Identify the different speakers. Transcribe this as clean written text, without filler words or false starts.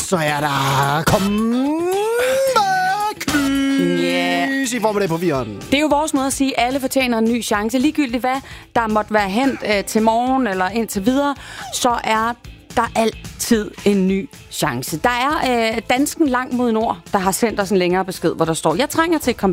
Speaker 1: så er der comeback-lys i Formel 1 på Viren.
Speaker 2: Det er jo vores måde at sige, at alle fortjener en ny chance. Ligegyldigt hvad der måtte være hent til morgen eller indtil videre, så er der altid en ny chance. Der er dansken langt mod nord, der har sendt os en længere besked, hvor der står: jeg trænger til et comeback.